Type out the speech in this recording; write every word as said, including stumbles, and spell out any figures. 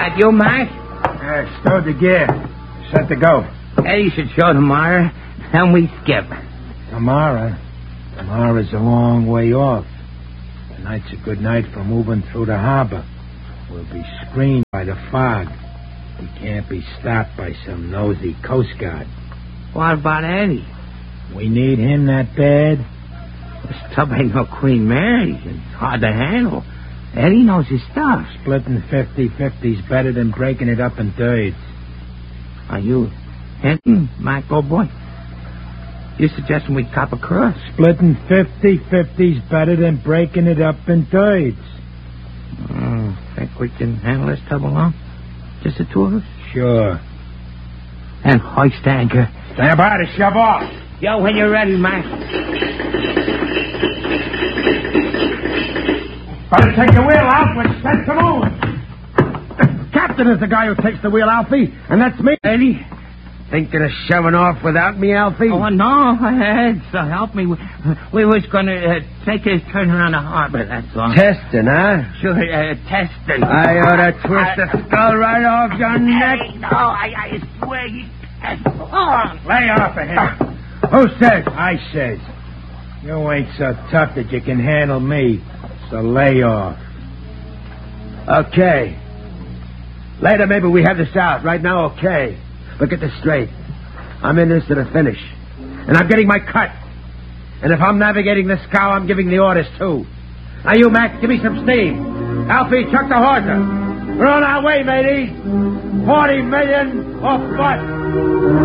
That you, Mac? Uh, stowed the gear. Set to go. Eddie should show tomorrow, and we skip. Tomorrow? Tomorrow's a long way off. Tonight's a good night for moving through the harbor. We'll be screened by the fog. We can't be stopped by some nosy Coast Guard. What about Eddie? We need him that bad? This tub ain't no Queen Mary's. It's hard to handle. Eddie knows his stuff. Splitting fifty-fifty's better than breaking it up in thirds. Are you hinting, Mac, old boy? You suggesting we cop a cross? Splitting fifty-fifty's better than breaking it up in thirds. Oh, think we can handle this tub alone? Just the two of us? Sure. And hoist anchor. Stand by to shove off. Yo, when you're ready, Mac. Better take the wheel out when it's set to move. The captain is the guy who takes the wheel, Alfie, and that's me. Eddie? Thinking of shoving off without me, Alfie? Oh, no, Ed, so help me. We, we was going to uh, take a turn around the harbor, that's all. Testing, huh? Sure, uh, testing. I ought to twist I, the skull right off your neck. Hey, no, I, I swear you... Oh. Lay off of him. Who says? I says. You ain't so tough that you can handle me, so lay off. Okay. Later, maybe we have this out. Right now, okay. But get this straight. I'm in this to the finish. And I'm getting my cut. And if I'm navigating this cow, I'm giving the orders, too. Now, you, Mac, give me some steam. Alfie, chuck the hawser. We're on our way, matey. Forty million off foot.